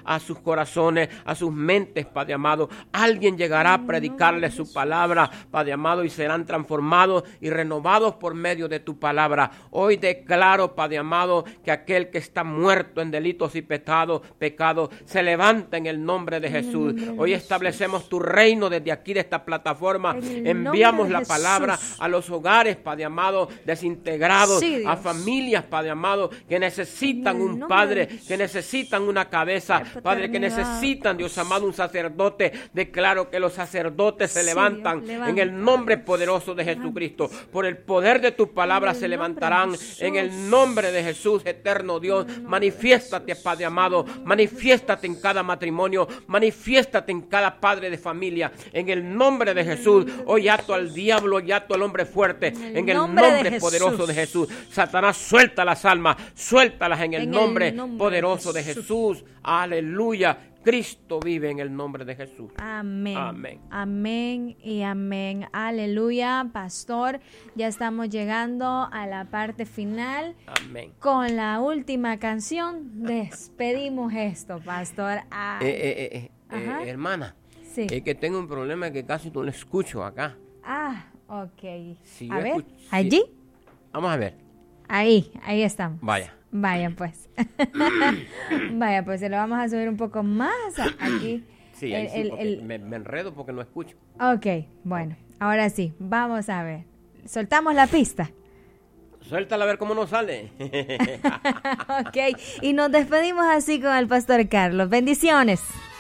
a sus corazones, a sus mentes, Padre amado. Alguien llegará a predicarles su palabra, Padre amado, y serán transformados y renovados por medio de tu palabra. Hoy declaro, Padre amado, que aquel que está muerto en delitos y pecados se levanta en el nombre de Jesús. Hoy establecemos tu reino desde aquí, de esta plataforma. Enviamos la palabra a los hogares, Padre amado, desintegrados, a familias, Padre amado, que necesitan un padre, que necesitan una cabeza, Padre, que necesitan, Dios amado, un sacerdote. Declaro que los sacerdotes se levantan en el nombre poderoso de Jesucristo. Por el poder de tu palabra se levantarán en el nombre de Jesús, eterno Dios. Manifiéstate, Padre amado, manifiéstate en cada matrimonio, manifiéstate en cada padre de familia, en el nombre de Jesús. Hoy ato al diablo y ato al hombre fuerte, en el nombre poderoso de Jesús. Satanás, suelta las almas, suéltalas en el nombre poderoso de Jesús. Aleluya. Cristo vive en el nombre de Jesús. Amén. Amén. Amén y amén. Aleluya, pastor. Ya estamos llegando a la parte final. Amén. Con la última canción despedimos esto, pastor. Hermana, sí. Es que tengo un problema que casi no lo escucho acá. Ok. Sí, a ver, allí. Vamos a ver. Ahí estamos. Vaya Pues. Vaya, pues se lo vamos a subir un poco más aquí. Sí, me enredo porque no escucho. Ok, bueno, ahora sí, vamos a ver. Soltamos la pista. Suéltala a ver cómo nos sale. Ok, y nos despedimos así con el pastor Carlos. Bendiciones.